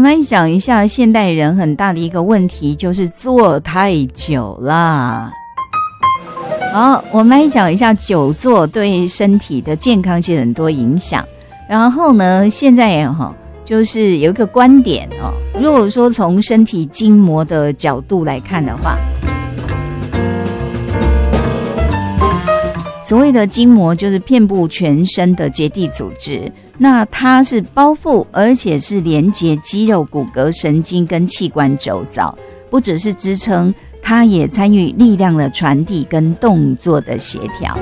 们来讲一下现代人很大的一个问题，就是坐太久啦。好，我们来讲一下久坐对身体的健康其实很多影响。然后呢，现在就是有一个观点如果说从身体筋膜的角度来看的话，所谓的筋膜就是遍布全身的结缔组织，那它是包覆而且是连接肌肉、骨骼、神经跟器官周遭，不只是支撑，它也参与力量的传递跟动作的协调。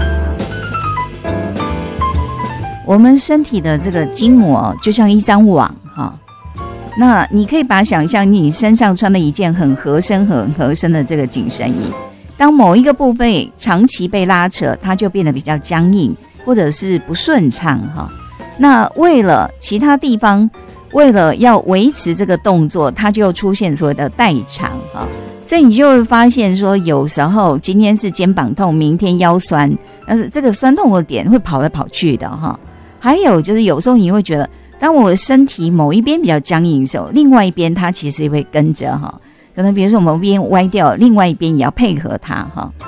我们身体的这个筋膜就像一张网那你可以把它想象你身上穿了一件很合身的这个紧身衣，当某一个部分长期被拉扯，它就变得比较僵硬或者是不顺畅那为了其他地方，为了要维持这个动作，它就出现所谓的代偿所以你就会发现说，有时候今天是肩膀痛，明天腰酸，但是这个酸痛的点会跑来跑去的还有就是有时候你会觉得，当我的身体某一边比较僵硬的时候，另外一边它其实也会跟着可能比如说某边歪掉，另外一边也要配合它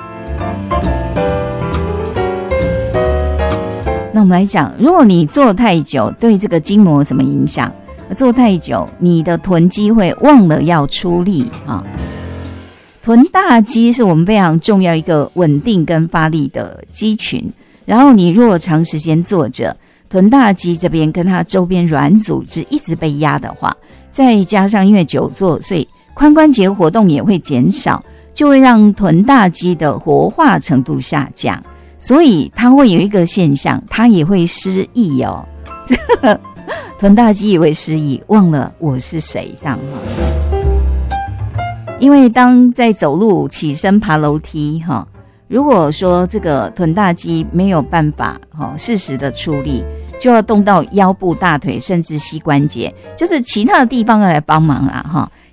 那我们来讲，如果你坐太久，对这个筋膜有什么影响？坐太久，你的臀肌会忘了要出力臀大肌是我们非常重要一个稳定跟发力的肌群，然后你如果长时间坐着，臀大肌这边跟它周边软组织一直被压的话，再加上因为久坐，所以髋关节活动也会减少，就会让臀大肌的活化程度下降，所以它会有一个现象，它也会失忆臀大肌也会失忆，忘了我是谁这样因为当在走路起身爬楼梯如果说这个臀大肌没有办法适时的出力，就要动到腰部、大腿甚至膝关节，就是其他的地方要来帮忙